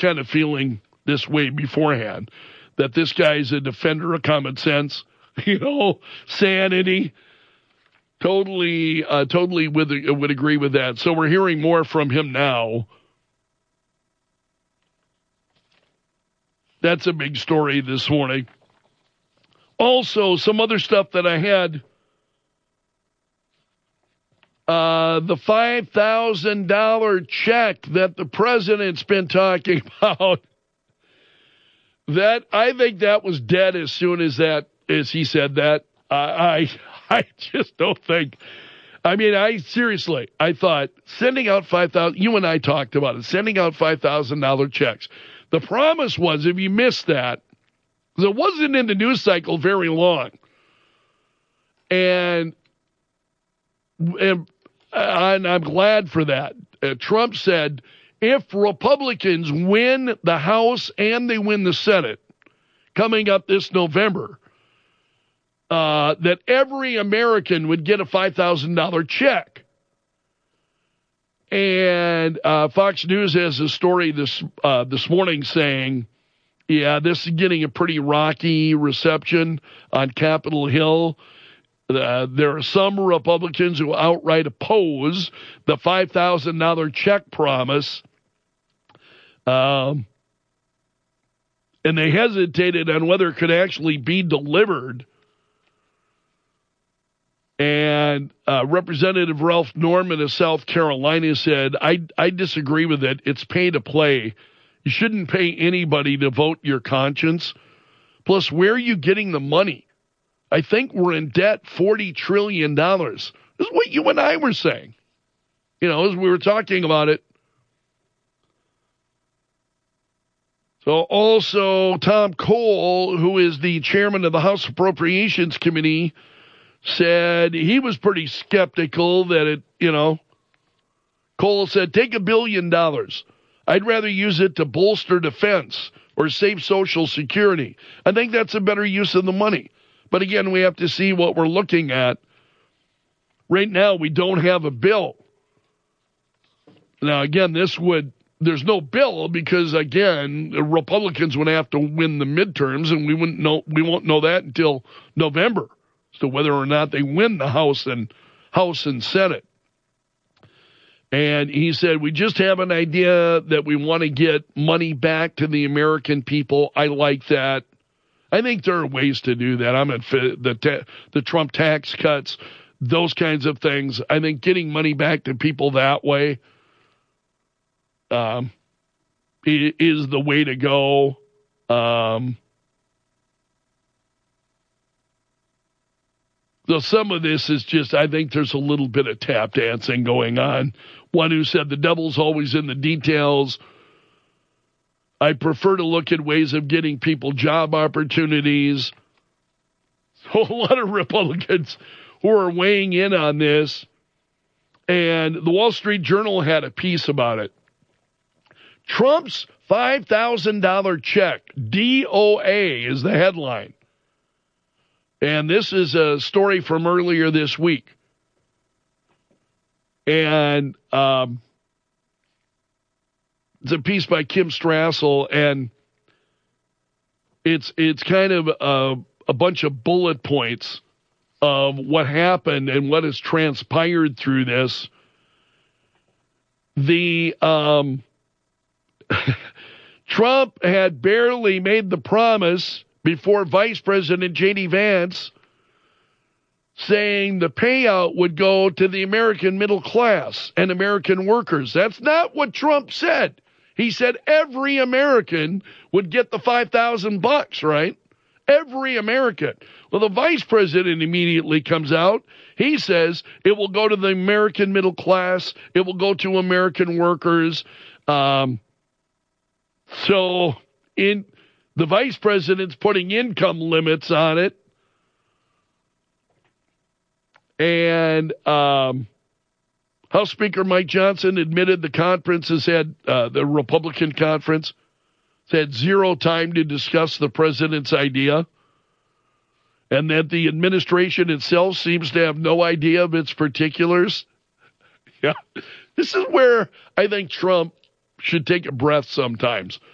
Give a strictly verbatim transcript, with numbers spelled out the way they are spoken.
kind of feeling this way beforehand, that this guy's a defender of common sense, you know, sanity. Totally, uh, totally would, would agree with that. So we're hearing more from him now. That's a big story this morning. Also, some other stuff that I had. Uh, the five thousand dollars check that the president's been talking about. That I think that was dead as soon as that, as he said that. Uh, I, I just don't think. I mean, I seriously, I thought sending out five thousand. You and I talked about it. Sending out five thousand dollars checks. The promise was, if you missed that, because it wasn't in the news cycle very long, and and, and I'm glad for that. Uh, Trump said, if Republicans win the House and they win the Senate coming up this November, uh, that every American would get a five thousand dollars check. And uh, Fox News has a story this uh, this morning saying, yeah, this is getting a pretty rocky reception on Capitol Hill. Uh, there are some Republicans who outright oppose the five thousand dollars check promise. Um, and they hesitated on whether it could actually be delivered. And uh, Representative Ralph Norman of South Carolina said, I, I disagree with it. It's pay to play. You shouldn't pay anybody to vote your conscience. Plus, where are you getting the money? I think we're in debt forty trillion dollars. This is what you and I were saying. You know, as we were talking about it. So also, Tom Cole, who is the chairman of the House Appropriations Committee, said he was pretty skeptical that it, you know, Cole said, take a billion dollars. I'd rather use it to bolster defense or save Social Security. I think that's a better use of the money. But again, we have to see what we're looking at. Right now, we don't have a bill. Now, again, this would, there's no bill because, again, the Republicans would have to win the midterms, and we wouldn't know, we won't know that until November. So whether or not they win the House and House and Senate. And he said, we just have an idea that we want to get money back to the American people. I like that. I think there are ways to do that. I'm at the ta- the Trump tax cuts, those kinds of things. I think getting money back to people that way um, is the way to go. Um So some of this is just, I think there's a little bit of tap dancing going on. One who said the devil's always in the details. I prefer to look at ways of getting people job opportunities. So a lot of Republicans who are weighing in on this. And the Wall Street Journal had a piece about it. Trump's five thousand dollars check, D O A is the headline. And this is a story from earlier this week. And um, it's a piece by Kim Strassel, and it's it's kind of a, a bunch of bullet points of what happened and what has transpired through this. The um, Trump had barely made the promise before Vice President J D Vance saying the payout would go to the American middle class and American workers. That's not what Trump said. He said every American would get the five thousand bucks, right? Every American. Well, the vice president immediately comes out. He says it will go to the American middle class. It will go to American workers. Um, so in the vice president's putting income limits on it. And um, House Speaker Mike Johnson admitted the conference has had, uh, the Republican conference, has had zero time to discuss the president's idea. And that the administration itself seems to have no idea of its particulars. Yeah, this is where I think Trump should take a breath sometimes.